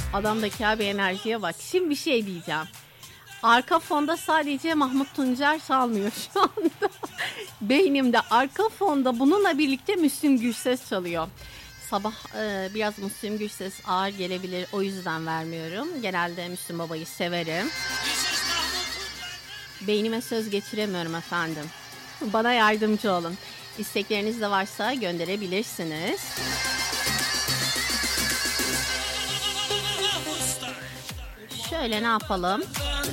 Adamdaki abi enerjiye bak. Şimdi bir şey diyeceğim. Arka fonda sadece Mahmut Tuncer çalmıyor şu anda. Beynimde arka fonda bununla birlikte Müslüm Gürses çalıyor. Sabah biraz Müslüm Gürses ağır gelebilir, o yüzden vermiyorum. Genelde Müslüm Baba'yı severim. Beynime söz geçiremiyorum efendim. Bana yardımcı olun. İstekleriniz de varsa gönderebilirsiniz. Şöyle ne yapalım?